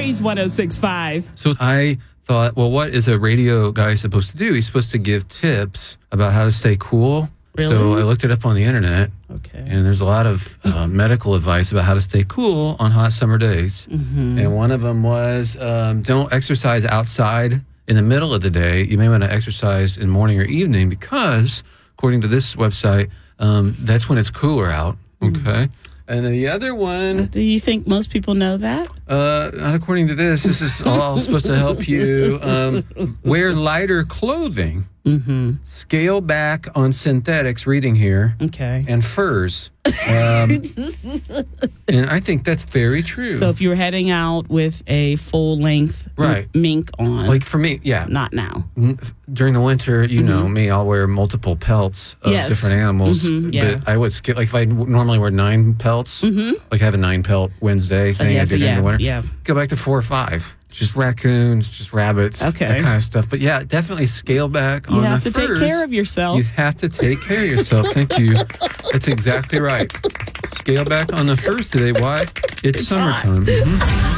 Blaze 106.5. So I thought, well, what is a radio guy supposed to do? He's supposed to give tips about how to stay cool. Really? So I looked it up on the internet. Okay. And there's a lot of medical advice about how to stay cool on hot summer days. Mm-hmm. And one of them was don't exercise outside in the middle of the day. You may want to exercise in morning or evening because, according to this website, that's when it's cooler out. Okay. And then the other one... Do you think most people know that? Not according to this. This is all supposed to help you wear lighter clothing. Mm-hmm. Scale back on synthetics, reading here. Okay. And furs. And I think that's very true. So if you were heading out with a full-length mink on. Like for me, yeah. Not now. During the winter, you know me, I'll wear multiple pelts of different animals. Yeah. But I would skip, like if I normally wear 9 pelts, like I have a 9-pelt Wednesday thing I did during the winter. Yeah. Go back to 4 or 5. Just raccoons, just rabbits, that kind of stuff. But yeah, definitely scale back on the furs. You have to take care of yourself. You have to take care of yourself. Thank you. That's exactly right. Scale back on the furs today. Why? It's summertime.